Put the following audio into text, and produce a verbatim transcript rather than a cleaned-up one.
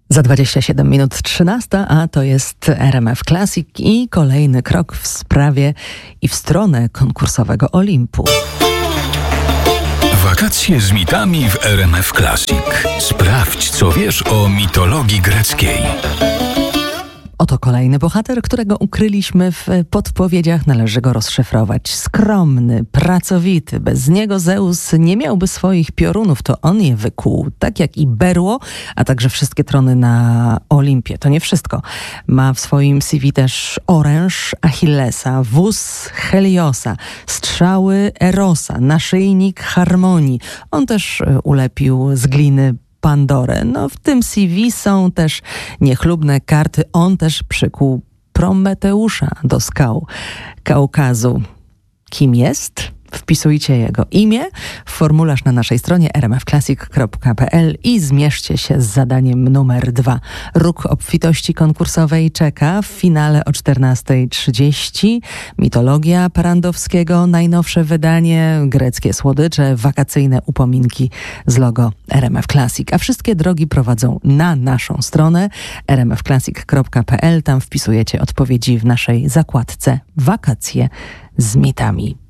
Za dwadzieścia siedem minut trzynasta, a to jest R M F Classic i kolejny krok w sprawie i w stronę konkursowego Olimpu. Wakacje z mitami w R M F Classic. Sprawdź, co wiesz o mitologii greckiej. Oto kolejny bohater, którego ukryliśmy w podpowiedziach. Należy go rozszyfrować. Skromny, pracowity. Bez niego Zeus nie miałby swoich piorunów. To on je wykuł. Tak jak i berło, a także wszystkie trony na Olimpie. To nie wszystko. Ma w swoim C V też oręż Achillesa, wóz Heliosa, strzały Erosa, naszyjnik Harmonii. On też ulepił z gliny Pandorę. No w tym C V są też niechlubne karty. On też przykuł Prometeusza do skał Kaukazu. Kim jest? Wpisujcie jego imię w formularz na naszej stronie r m f classic kropka p l i zmierzcie się z zadaniem numer dwa. Róg obfitości konkursowej czeka w finale o czternasta trzydzieści. Mitologia Parandowskiego, najnowsze wydanie, greckie słodycze, wakacyjne upominki z logo R M F Classic. A wszystkie drogi prowadzą na naszą stronę r m f classic kropka p l. Tam wpisujecie odpowiedzi w naszej zakładce Wakacje z mitami.